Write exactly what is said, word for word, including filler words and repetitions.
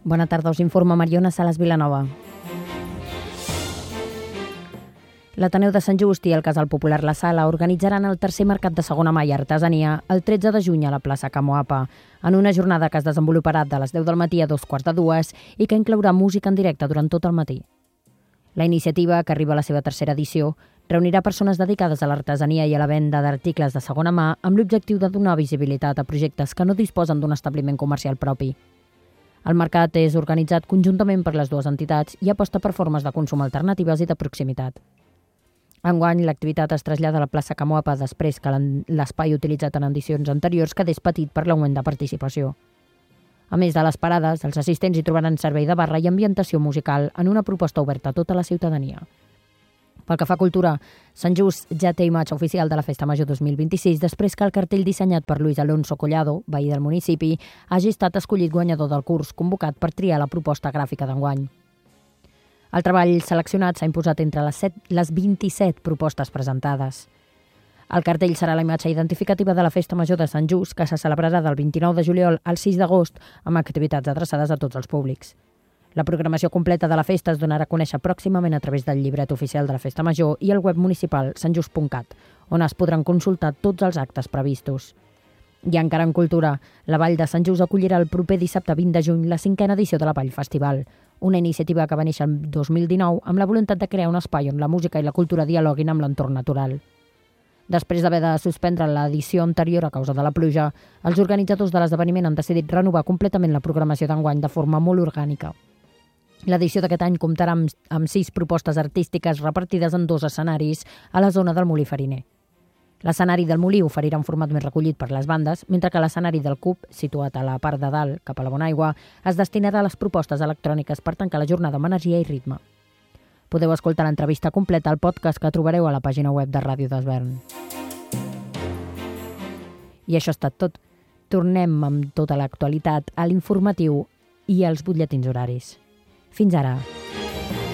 Bona tarda, us informa Mariona Salas Vilanova. L'Ateneu de Sant Just i el Casal Popular La Sala organitzaran el tercer mercat de segona mà i artesania el tretze de juny a la plaça Camoapa, en una jornada que es desenvoluparà de les deu del matí a dos quarts de dues i que inclourà música en directe durant tot el matí. La iniciativa, que arriba a la seva tercera edició, reunirà persones dedicades a l'artesania i a la venda d'articles de segona mà amb l'objectiu de donar visibilitat a projectes que no disposen d'un establiment comercial propi. El mercat és organitzat conjuntament per les dues entitats i aposta per formes de consum alternatives i de proximitat. Enguany, l'activitat es trasllada a la plaça Camoapa després que l'espai utilitzat en edicions anteriors quedés petit per l'augment de participació. A més de les parades, els assistents hi trobaran servei de barra i ambientació musical en una proposta oberta a tota la ciutadania. Pel que fa a cultura, Sant Just ja té imatge oficial de la Festa Major dos mil vint-i-sis després que el cartell dissenyat per Luis Alonso Collado, veí del municipi, hagi estat escollit guanyador del curs convocat per triar la proposta gràfica d'enguany. El treball seleccionat s'ha imposat entre les, set, les vint-i-set propostes presentades. El cartell serà la imatge identificativa de la Festa Major de Sant Just, que se celebrarà del vint-i-nou de juliol al sis d'agost amb activitats adreçades a tots els públics. La programació completa de la festa es donarà a conèixer pròximament a través del llibret oficial de la Festa Major i el web municipal sant just punt cat, on es podran consultar tots els actes previstos. I encara en cultura, la Vall de Sant Just acollirà el proper dissabte vint de juny la cinquena edició de la Vall Festival, una iniciativa que va néixer el dos mil dinou amb la voluntat de crear un espai on la música i la cultura dialoguin amb l'entorn natural. Després d'haver de suspendre l'edició anterior a causa de la pluja, els organitzadors de l'esdeveniment han decidit renovar completament la programació d'enguany de forma molt orgànica. L'edició d'aquest any comptarà amb, amb sis propostes artístiques repartides en dos escenaris a la zona del Molí Fariner. L'escenari del Molí oferirà un format més recollit per les bandes, mentre que l'escenari del Cub, situat a la part de dalt, cap a la Bonaigua, es destinarà a les propostes electròniques per tancar la jornada amb energia i ritme. Podeu escoltar l'entrevista completa al podcast que trobareu a la pàgina web de Ràdio d'Esvern. I això ha estat tot. Tornem amb tota l'actualitat a l'informatiu i als butlletins horaris. Fins ara.